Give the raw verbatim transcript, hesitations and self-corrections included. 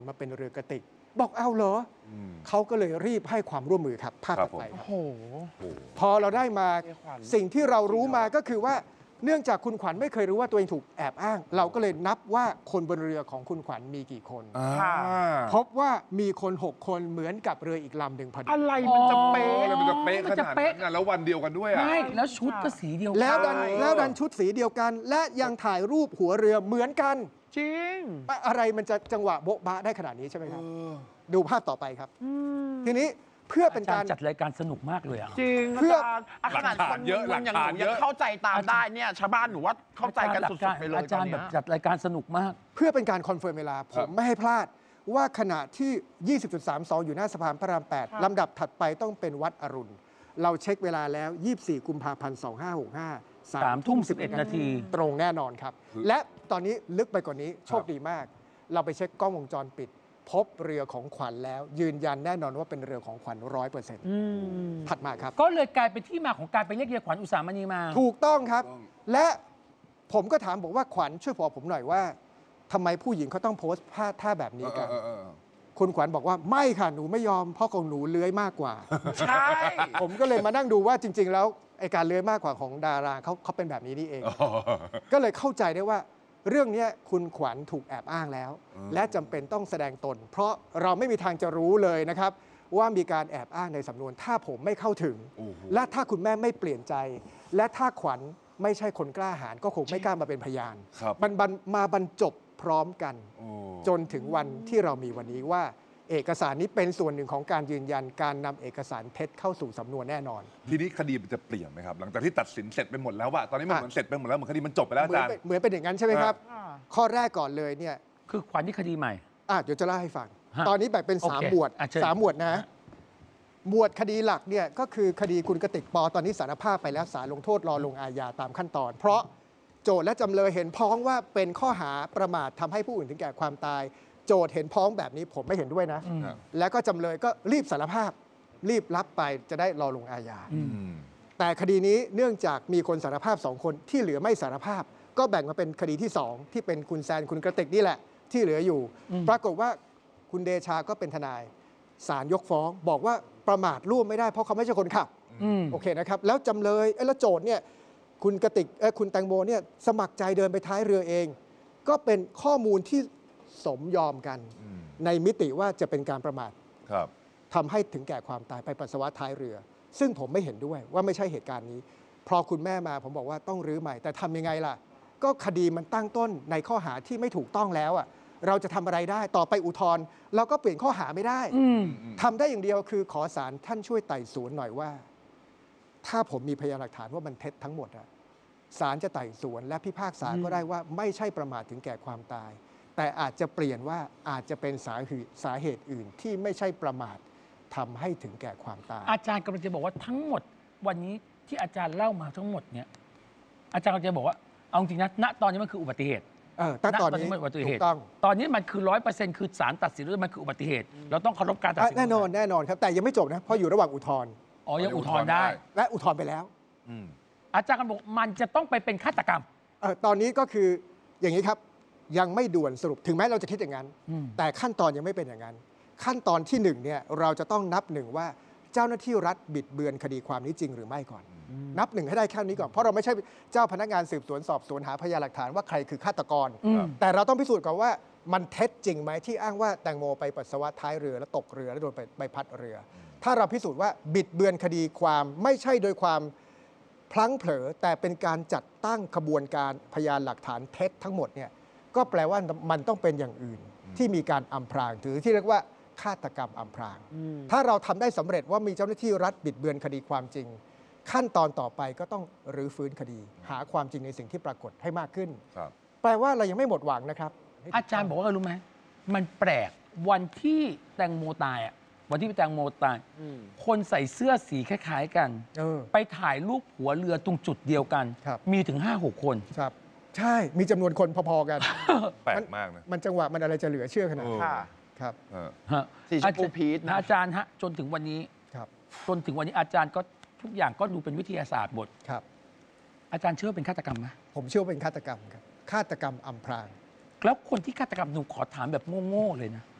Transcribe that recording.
มาเป็นเรือกระติกบอกเอาเหรอเขาก็เลยรีบให้ความร่วมมือครับภาพต่อไปโอ้โหพอเราได้มาสิ่งที่เรารู้มาก็คือว่าเนื่องจากคุณขวัญไม่เคยรู้ว่าตัวเองถูกแอบอ้างเราก็เลยนับว่าคนบนเรือของคุณขวัญมีกี่คนพบว่ามีคนหกคนเหมือนกับเรืออีกลำหนึ่งพอดีอะไรมันจะเป๊ะอะไรมันจะเป๊ะขนาดนั้นแล้ววันเดียวกันด้วยอ่ะใช่แล้วชุดก็สีเดียวกันแล้วดันแล้วดันชุดสีเดียวกันและยังถ่ายรูปหัวเรือเหมือนกันจริงอะไรมันจะจังหวะโบ๊ะบ้าได้ขนาดนี้ใช่ไหมครับดูภาพต่อไปครับทีนี้เพื่อเป็นการจัดรายการสนุกมากเลยอ่ะจริงเพื่อขนาดคนเยอะอย่างหนูยังเข้าใจตามได้เนี่ยชาวบ้านหนูว่าเข้าใจกันสุดๆไปเลยอาจารย์แบบจัดรายการสนุกมากเพื่อเป็นการคอนเฟิร์มเวลาผมไม่ให้พลาดว่าขณะที่ ยี่สิบจุดสามสอง อยู่หน้าสะพานพระรามแปดลำดับถัดไปต้องเป็นวัดอรุณเราเช็คเวลาแล้วยี่สิบสี่กุมภาพันธ์สองพันห้าร้อยหกสิบห้าสามทุ่มสิบเอ็ดนาทีตรงแน่นอนครับและตอนนี้ลึกไปกว่านี้โชคดีมากเราไปเช็คกล้องวงจรปิดพบเรือของขวัญแล้วยืนยันแน่นอนว่าเป็นเรือของขวัญร้อยเปอร์เซ็นต์ถัดมาครับก็เลยกลายเป็นที่มาของการไปเรียกเรือขวัญอุสามณีมาถูกต้องครับและผมก็ถามบอกว่าขวัญช่วยบอกผมหน่อยว่าทำไมผู้หญิงเขาต้องโพสต์ท่าท่าแบบนี้กันคุณขวัญบอกว่าไม่ค่ะหนูไม่ยอมเพราะของหนูเลื้อยมากกว่าใช่ผมก็เลยมานั่งดูว่าจริงๆแล้วไอการเลื้อยมากกว่าของดาราเขาเขาเป็นแบบนี้นี่เองก็เลยเข้าใจได้ว่าเรื่องนี้คุณขวัญถูกแอบอ้างแล้วและจำเป็นต้องแสดงตนเพราะเราไม่มีทางจะรู้เลยนะครับว่ามีการแอบอ้างในสำนวนถ้าผมไม่เข้าถึงและถ้าคุณแม่ไม่เปลี่ยนใจและถ้าขวัญไม่ใช่คนกล้าหาญก็คงไม่กล้ามาเป็นพยานมันมาบรรจบพร้อมกันจนถึงวันที่เรามีวันนี้ว่าเอกสารนี้เป็นส่วนหนึ่งของการยืนยันการนำเอกสารเท็จเข้าสู่สำนวนแน่นอนทีนี้คดีมันจะเปลี่ยนไหมครับหลังจากที่ตัดสินเสร็จไปหมดแล้วว่าตอนนี้มันเหมือนเสร็จไปหมดแล้วเหมือนคดีมันจบไปแล้วอาจารย์เหมือนเป็นอย่างนั้นใช่ไหมครับข้อแรกก่อนเลยเนี่ยคือขวัญที่คดีใหม่อ่ะเดี๋ยวจะเล่าให้ฟังตอนนี้แบ่งเป็นสามหมวดสามหมวดนะหมวดคดีหลักเนี่ยก็คือคดีคุณกติกปอตอนนี้สารภาพไปแล้วศาลลงโทษรอลงอาญาตามขั้นตอนเพราะโจทก์และจำเลยเห็นพ้องว่าเป็นข้อหาประมาททำให้ผู้อื่นถึงแก่ความตายโจทก์เห็นพ้องแบบนี้ผมไม่เห็นด้วยนะแล้วก็จำเลยก็รีบสารภาพรีบรับไปจะได้รอลงอาญาแต่คดีนี้เนื่องจากมีคนสารภาพสองคนที่เหลือไม่สารภาพก็แบ่งมาเป็นคดีที่สองที่เป็นคุณแซนคุณกระติกนี่แหละที่เหลืออยู่ปรากฏว่าคุณเดชาก็เป็นทนายศาลยกฟ้องบอกว่าประมาทร่วมไม่ได้เพราะเขาไม่ใช่คนขับโอเคนะครับแล้วจำเลยแล้วโจทก์เนี่ยคุณกติกคุณแตงโมเนี่ยสมัครใจเดินไปท้ายเรือเองก็เป็นข้อมูลที่สมยอมกันในมิติว่าจะเป็นการประมาททำให้ถึงแก่ความตายไปปัสสาวะท้ายเรือ ซึ่งผมไม่เห็นด้วยว่าไม่ใช่เหตุการณ์นี้พอคุณแม่มาผมบอกว่าต้องรื้อใหม่แต่ทำยังไงล่ะก็คดีมันตั้งต้นในข้อหาที่ไม่ถูกต้องแล้วอ่ะเราจะทำอะไรได้ต่อไปอุทธรณ์เราก็เปลี่ยนข้อหาไม่ได้ทำได้อย่างเดียวคือขอศาลท่านช่วยไต่สวนหน่อยว่าถ้าผมมีพยานหลักฐานว่ามันเท็จทั้งหมดอะศาลจะไต่สวนและพิพากษาก็ได้ว่าไม่ใช่ประมาทถึงแก่ความตายแต่อาจจะเปลี่ยนว่าอาจจะเป็นสาเหตุสาเหตุอื่นที่ไม่ใช่ประมาททำให้ถึงแก่ความตายอาจารย์กำลังจะบอกว่าทั้งหมดวันนี้ที่อาจารย์เล่ามาทั้งหมดเนี่ยอาจารย์กำลังจะบอกว่าเอาจริงนะณตอนนี้มันคืออุบัติเหตุเออตอนนี้มันอุบัติเหตุต้องตอนนี้มันคือร้อยเปอร์เซ็นต์คือศาลตัดสินว่ามันคืออุบัติเหตุเราต้องเคารพการตัดสินแน่นอนแน่นอนครับแต่ยังไม่จบนะเพราะอยู่ระหว่างอุทธรณ์อ๋อยังอุทธรณ์ได้และอุทธรณ์ไปแล้วอาจารย์กำลังบอกมันจะต้องไปเป็นฆาตกรรมเออตอนนี้ก็คืออย่างนี้ครับยังไม่ด่วนสรุปถึงแม้เราจะคิดอย่างนั้นแต่ขั้นตอนยังไม่เป็นอย่างนั้นขั้นตอนที่หนึ่งเนี่ยเราจะต้องนับหนึ่งว่าเจ้าหน้าที่รัฐบิดเบือนคดีความนี้จริงหรือไม่ก่อนนับหนึ่งให้ได้แค่นี้ก่อนเพราะเราไม่ใช่เจ้าพนักงานสืบสวนสอบสวนหาพยานหลักฐานว่าใครคือฆาตกรแต่เราต้องพิสูจน์ก่อนว่ามันเท็จจริงไหมที่อ้างว่าแตงโมไปปัสสาวะท้ายเรือแล้วตกเรือแล้วโดนไปใบพัดเรือถ้าเราพิสูจน์ว่าบิดเบือนคดีความไม่ใช่โดยความพลั้งเผลอแต่เป็นการจัดตั้งขบวนการพยานหลักฐานเท็จทั้งหมดเนี่ยก็แปลว่ามันต้องเป็นอย่างอื่นที่มีการอำพรางถือที่เรียกว่าฆาตกรรมอำพรางถ้าเราทำได้สำเร็จว่ามีเจ้าหน้าที่รัฐบิดเบือนคดีความจริงขั้นตอนต่อไปก็ต้องรื้อฟื้นคดีหาความจริงในสิ่งที่ปรากฏให้มากขึ้นแปลว่าเรายังไม่หมดหวังนะครับอาจารย์บอกว่ารู้ไหมมันแปลกวันที่แตงโมตายอ่ะวันที่แตงโมตายคนใส่เสื้อสีคล้ายๆกันไปถ่ายรูปหัวเรือตรงจุดเดียวกันมีถึง ห้าหก คนครับใช่มีจำนวนคนพอๆกันแปลกมากนะมันจังหวะมันอะไรจะเหลือเชื่อขนาดนั้นครับสีชมพูพีชนะอาจารย์ฮะจนถึงวันนี้จนถึงวันนี้อาจารย์ก็ทุกอย่างก็ดูเป็นวิทยาศาสตร์หมดครับอาจารย์เชื่อเป็นฆาตกรรมไหมผมเชื่อเป็นฆาตกรรมครับฆาตกรรมอำพรางแล้วคนที่ฆาตกรรมหนูขอถามแบบโง่ๆเลยนะ